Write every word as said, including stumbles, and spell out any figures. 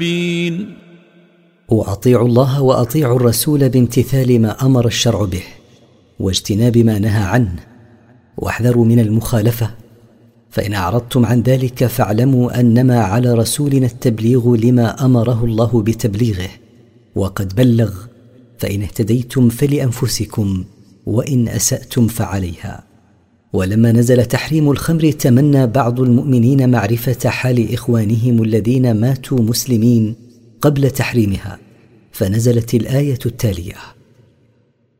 وأطيعوا الله وأطيعوا الرسول بامتثال ما أمر الشرع به واجتناب ما نهى عنه، واحذروا من المخالفة، فإن أعرضتم عن ذلك فاعلموا أنما على رسولنا التبليغ لما أمره الله بتبليغه، وقد بلغ، فإن اهتديتم فلأنفسكم وإن أسأتم فعليها. ولما نزل تحريم الخمر تمنى بعض المؤمنين معرفة حال إخوانهم الذين ماتوا مسلمين قبل تحريمها، فنزلت الآية التالية: